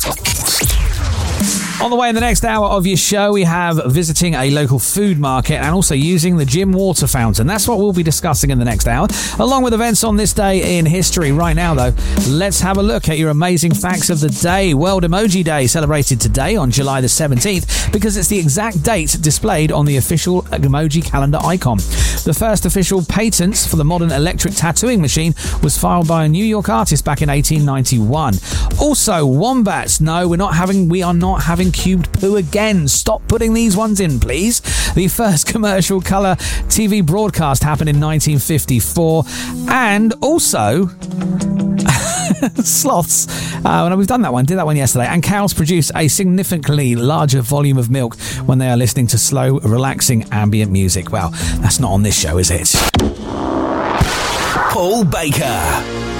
On the way in the next hour of your show, we have visiting a local food market and also using the gym water fountain. That's what we'll be discussing in the next hour, along with events on this day in history. Right now, though, let's have a look at your amazing facts of the day. World Emoji Day, celebrated today on July the 17th, because it's the exact date displayed on the official emoji calendar icon. The first official patent for the modern electric tattooing machine was filed by a New York artist back in 1891. Also, wombats. No, we are not having cubed poo again. Stop putting these ones in, please. The first commercial colour TV broadcast happened in 1954. And also sloths. We've done that one. Did that one yesterday. And cows produce a significantly larger volume of milk when they are listening to slow, relaxing ambient music. Well, that's not on this show, is it? Paul Baker.